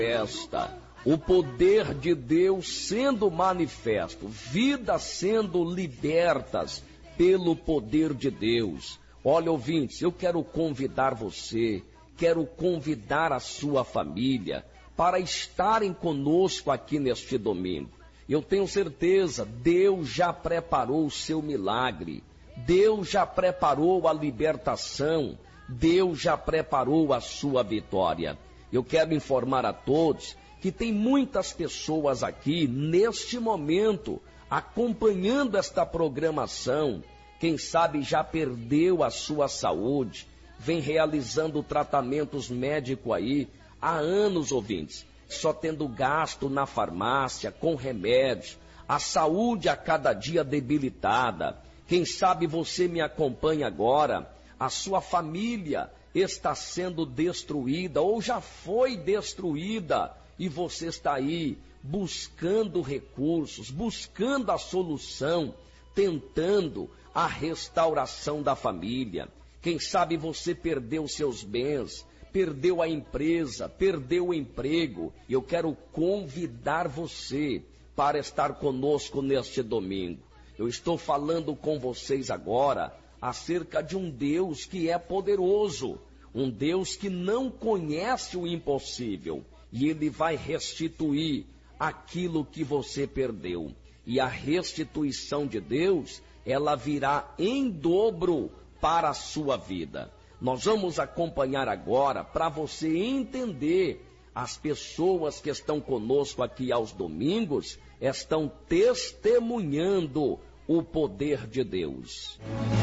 festa, o poder de Deus sendo manifesto, vidas sendo libertas pelo poder de Deus. Olha, ouvintes, eu quero convidar você, quero convidar a sua família para estarem conosco aqui neste domingo. Eu tenho certeza, Deus já preparou o seu milagre, Deus já preparou a libertação, Deus já preparou a sua vitória. Eu quero informar a todos que tem muitas pessoas aqui, neste momento, acompanhando esta programação. Quem sabe já perdeu a sua saúde, vem realizando tratamentos médicos aí há anos, ouvintes, só tendo gasto na farmácia, com remédios, a saúde a cada dia debilitada. Quem sabe você me acompanha agora, a sua família está sendo destruída ou já foi destruída e você está aí buscando recursos, buscando a solução, tentando a restauração da família. Quem sabe você perdeu seus bens, perdeu a empresa, perdeu o emprego. Eu quero convidar você para estar conosco neste domingo. Eu estou falando com vocês agora acerca de um Deus que é poderoso, um Deus que não conhece o impossível, e Ele vai restituir aquilo que você perdeu. E a restituição de Deus, ela virá em dobro para a sua vida. Nós vamos acompanhar agora para você entender. As pessoas que estão conosco aqui aos domingos estão testemunhando o poder de Deus.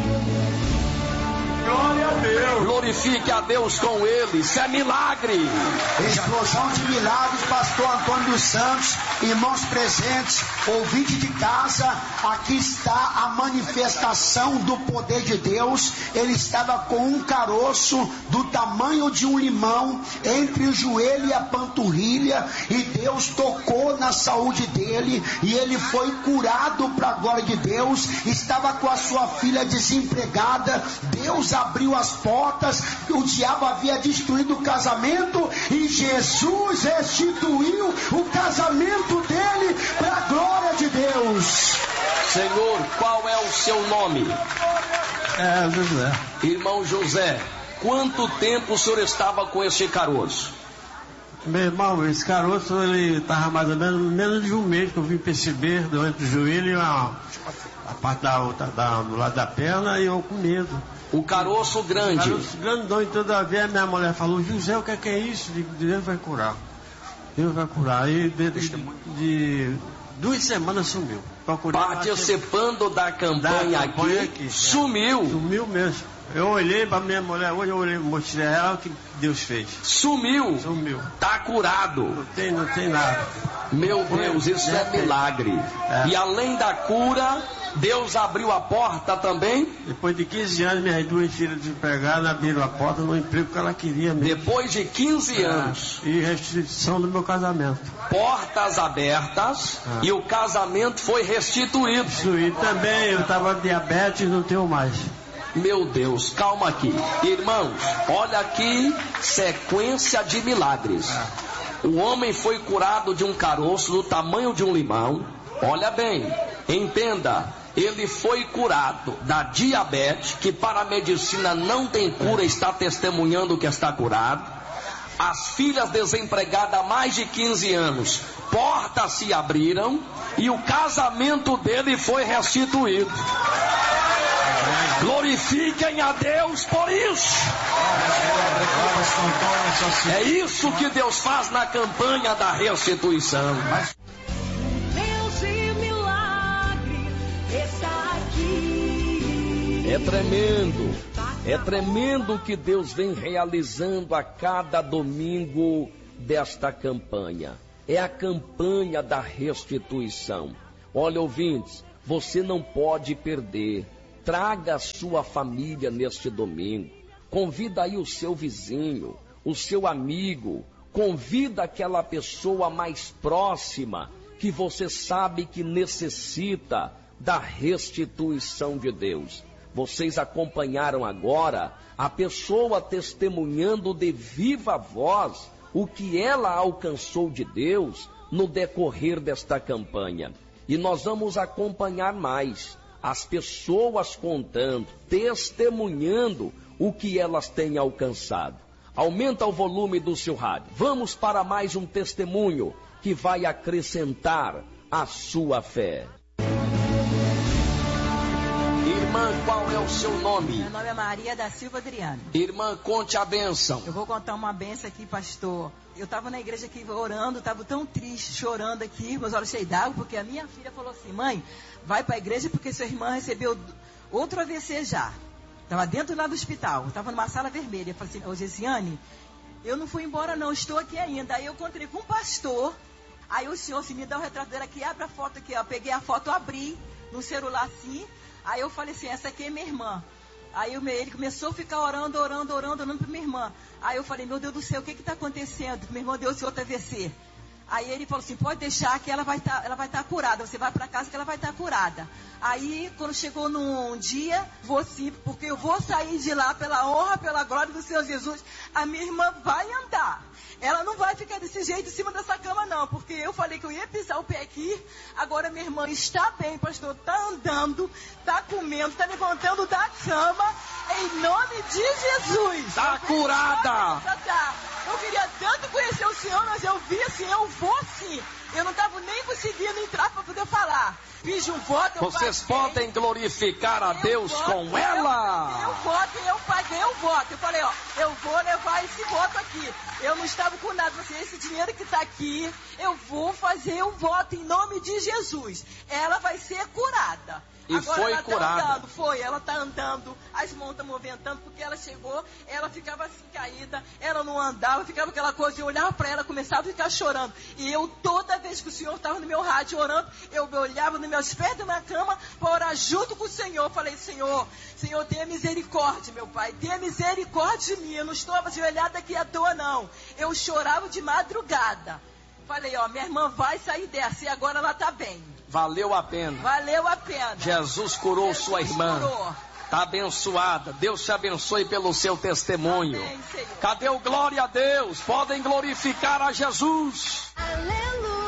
Glória a Deus. Glorifique a Deus com ele, isso é milagre. Explosão de milagres, pastor Antônio dos Santos, irmãos presentes, ouvinte de casa, aqui está a manifestação do poder de Deus. Ele estava com um caroço do tamanho de um limão entre o joelho e a panturrilha, e Deus tocou na saúde dele, e ele foi curado para a glória de Deus. Estava com a sua filha desempregada, Deus abriu as portas, o diabo havia destruído o casamento e Jesus restituiu o casamento dele para a glória de Deus. Senhor, qual é o seu nome? José. Irmão José, quanto tempo o senhor estava com esse caroço? Meu irmão, esse caroço ele estava mais ou menos de um mês que eu vim perceber durante o joelho e a parte do lado da perna, e eu com medo. O caroço grande. O caroço grandão, e toda vez minha mulher falou: José, o que é isso? Deus vai curar. Deus vai curar. E de 2 semanas sumiu. Participando da campanha aqui, sumiu. Sumiu mesmo. Eu olhei para minha mulher, hoje eu mostrei a ela o que Deus fez. Sumiu. Tá curado. Não tem nada. Meu Deus, isso é milagre. E além da cura, Deus abriu a porta também. Depois de 15 anos, minhas 2 filhas desempregadas abriram a porta no emprego que ela queria mesmo. Depois de 15 anos. E restituição do meu casamento. Portas abertas e o casamento foi restituído. Restituído também, eu estava diabetes e não tenho mais. Meu Deus, calma aqui. Irmãos, olha aqui, sequência de milagres. O homem foi curado de um caroço do tamanho de um limão. Olha bem, entenda, ele foi curado da diabetes, que para a medicina não tem cura, está testemunhando que está curado. As filhas desempregadas há mais de 15 anos, portas se abriram e o casamento dele foi restituído. Glorifiquem a Deus por isso. É isso que Deus faz na campanha da restituição. Deus de milagre está aqui. É tremendo o que Deus vem realizando a cada domingo desta campanha. É a campanha da restituição. Olha, ouvintes, você não pode perder. Traga a sua família neste domingo. Convida aí o seu vizinho, o seu amigo. Convida aquela pessoa mais próxima que você sabe que necessita da restituição de Deus. Vocês acompanharam agora a pessoa testemunhando de viva voz o que ela alcançou de Deus no decorrer desta campanha. E nós vamos acompanhar mais as pessoas contando, testemunhando o que elas têm alcançado. Aumenta o volume do seu rádio. Vamos para mais um testemunho que vai acrescentar a sua fé. Irmã, qual é o seu nome? Meu nome é Maria da Silva Adriano. Irmã, conte a bênção. Eu vou contar uma bênção aqui, pastor. Eu estava na igreja aqui orando, estava tão triste, chorando aqui, meus olhos cheios d'água, porque a minha filha falou assim: mãe, vai para a igreja porque sua irmã recebeu outro AVC já. Estava dentro lá do hospital, estava numa sala vermelha. Eu falei assim: ô Gesiane, eu não fui embora não, estou aqui ainda. Aí eu encontrei com um pastor, aí o senhor me dá o retrato dela aqui, abre a foto aqui, ó. Peguei a foto, abri no celular assim, aí eu falei assim: essa aqui é minha irmã. Aí ele começou a ficar orando para minha irmã. Aí eu falei: meu Deus do céu, o que está acontecendo? Minha irmã deu esse outro AVC. Aí ele falou assim: pode deixar que ela vai estar curada. Você vai para casa que ela vai estar curada. Aí, quando chegou num dia, vou sim, porque eu vou sair de lá pela honra, pela glória do Senhor Jesus. A minha irmã vai andar. Ela não vai ficar desse jeito em cima dessa cama, não. Porque eu falei que eu ia pisar o pé aqui. Agora minha irmã está bem, pastor. Está andando, está comendo, está levantando da cama. Em nome de Jesus. Está curada. Eu queria tanto conhecer o Senhor, mas eu vi assim, eu vou sim. Eu não estava nem conseguindo entrar para poder falar. Fiz um voto, vocês podem glorificar a Deus com ela. Eu paguei o voto. Eu falei: ó, eu vou levar esse voto aqui. Eu não estava com nada. Assim, esse dinheiro que está aqui, eu vou fazer um voto em nome de Jesus. Ela vai ser curada. E agora foi ela curada. Tá andando, ela está andando, as mãos estão movimentando, porque ela chegou, ela ficava assim caída, ela não andava, ficava aquela coisa, eu olhava para ela, começava a ficar chorando. E eu, toda vez que o Senhor estava no meu rádio orando, eu me olhava nos meus pés na cama para orar junto com o Senhor. Eu falei: Senhor, tenha misericórdia, meu Pai, tenha misericórdia de mim. Eu não estou ajoelhada aqui à toa, não. Eu chorava de madrugada. Falei: ó, minha irmã vai sair dessa, e agora ela está bem. Valeu a pena. Valeu a pena. Jesus curou sua irmã. Está abençoada. Deus te abençoe pelo seu testemunho. Amém, Senhor. Cadê o glória a Deus? Podem glorificar a Jesus. Aleluia,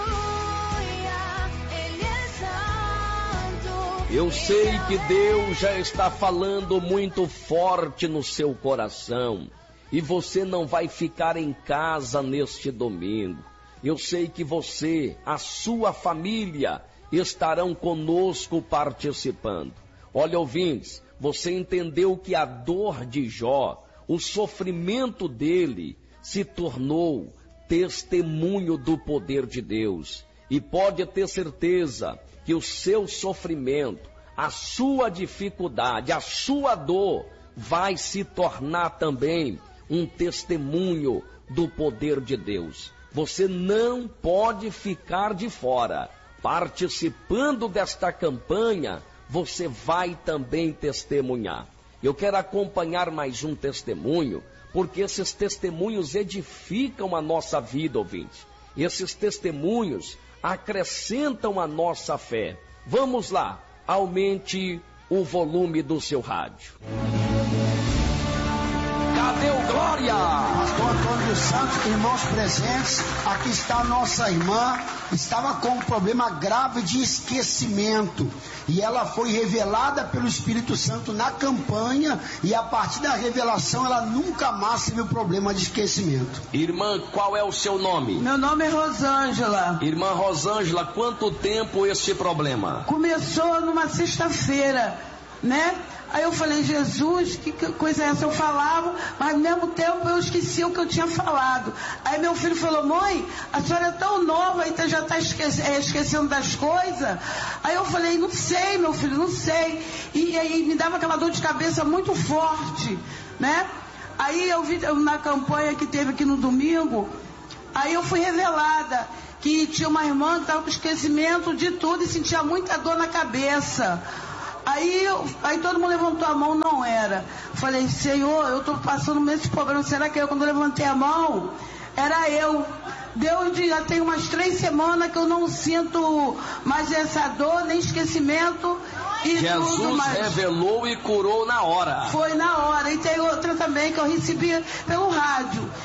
Ele é santo. Eu sei que Deus já está falando muito forte no seu coração. E você não vai ficar em casa neste domingo. Eu sei que você, a sua família, estarão conosco participando. Olha, ouvintes, você entendeu que a dor de Jó, o sofrimento dele, se tornou testemunho do poder de Deus. E pode ter certeza que o seu sofrimento, a sua dificuldade, a sua dor, vai se tornar também um testemunho do poder de Deus. Você não pode ficar de fora. Participando desta campanha, você vai também testemunhar. Eu quero acompanhar mais um testemunho, porque esses testemunhos edificam a nossa vida, ouvinte. Esses testemunhos acrescentam a nossa fé. Vamos lá, aumente o volume do seu rádio. Cadê o glória? Pastor Antônio dos Santos, irmãos presentes, aqui está a nossa irmã, estava com um problema grave de esquecimento, e ela foi revelada pelo Espírito Santo na campanha, e a partir da revelação ela nunca mais teve problema de esquecimento. Irmã, qual é o seu nome? Meu nome é Rosângela. Irmã Rosângela, quanto tempo este problema? Começou numa sexta-feira, né? Aí eu falei: Jesus, que coisa é essa? Eu falava, mas ao mesmo tempo eu esqueci o que eu tinha falado. Aí meu filho falou: mãe, a senhora é tão nova, então já está esquecendo das coisas. Aí eu falei: não sei, meu filho, não sei. E aí me dava aquela dor de cabeça muito forte, né? Aí eu vi na campanha que teve aqui no domingo, aí eu fui revelada que tinha uma irmã que estava com esquecimento de tudo e sentia muita dor na cabeça. Aí todo mundo levantou a mão, não era. Falei: Senhor, eu estou passando por esse problema. Será que quando eu levantei a mão, era eu? Deus, já tem umas 3 semanas que eu não sinto mais essa dor, nem esquecimento. E Jesus tudo mais. revelou e curou na hora. Foi na hora. E tem outra também que eu recebi pelo rádio.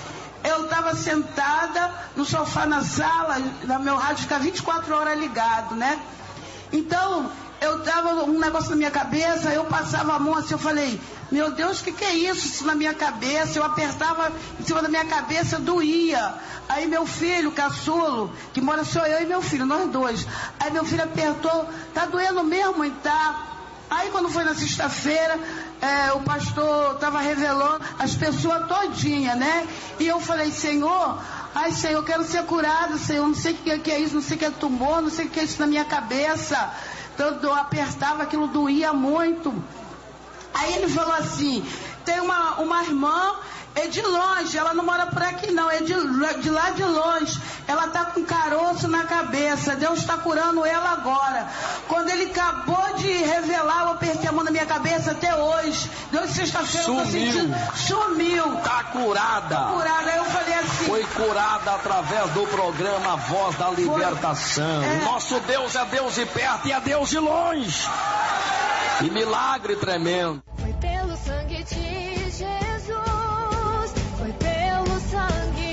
eu estava sentada no sofá na sala, meu rádio fica 24 horas ligado, né? Então, eu tava um negócio na minha cabeça, eu passava a mão assim, eu falei, meu Deus, o que é isso na minha cabeça? Eu apertava em cima da minha cabeça, doía. Aí meu filho, caçulo, que mora só eu e meu filho, nós dois. Aí meu filho apertou, tá doendo mesmo, mãe? Tá. Aí quando foi na sexta-feira, o pastor estava revelando as pessoas todinha, né? E eu falei, Senhor, eu quero ser curado, Senhor, não sei o que é isso, não sei o que é tumor, não sei o que é isso na minha cabeça. Então eu apertava, aquilo doía muito. Aí ele falou assim, tem uma irmã, é de longe, ela não mora por aqui não, é de lá de longe. Ela tá com caroço na cabeça, Deus está curando ela agora. Quando ele acabou de revelar, eu apertei a mão na minha cabeça até hoje. Deus, sexta-feira eu tô sentindo, sumiu. Tá curada. Tá curada, aí eu falei assim. Foi curada através do programa Voz da Libertação. Nosso Deus é Deus de perto e é Deus de longe. Que milagre tremendo. Foi pelo sangue de Jesus, foi pelo sangue.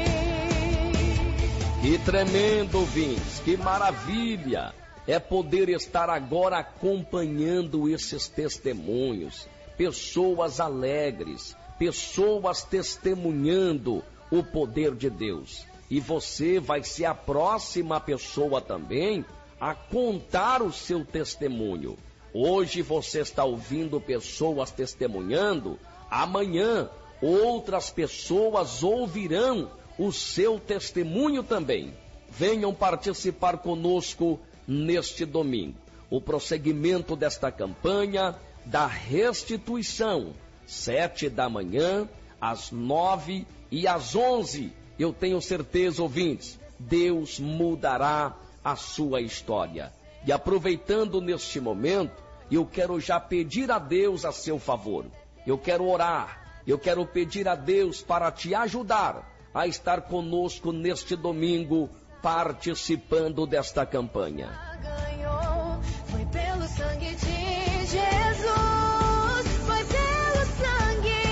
Que tremendo, ouvintes, que maravilha é poder estar agora acompanhando esses testemunhos. Pessoas alegres, pessoas testemunhando o poder de Deus. E você vai ser a próxima pessoa também a contar o seu testemunho. Hoje você está ouvindo pessoas testemunhando, amanhã outras pessoas ouvirão o seu testemunho também. Venham participar conosco neste domingo. O prosseguimento desta campanha da restituição, 7 da manhã, às 9 e às 11. Eu tenho certeza, ouvintes, Deus mudará a sua história. E aproveitando neste momento, eu quero já pedir a Deus a seu favor. Eu quero orar, eu quero pedir a Deus para te ajudar a estar conosco neste domingo, participando desta campanha. Ganhou, foi pelo sangue de Jesus, foi pelo sangue.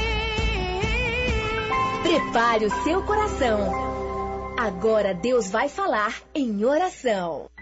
Prepare o seu coração. Agora Deus vai falar em oração.